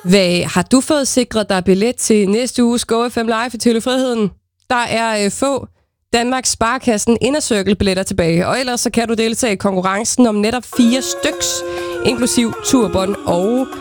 Hvad har du fået sikret dig billet til næste uges Go FM Live i Tølle Friheden? Der er få Danmarks Sparekassen Inner Circle billetter tilbage, og ellers så kan du deltage i konkurrencen om netop 4 styks, inklusiv turbånd og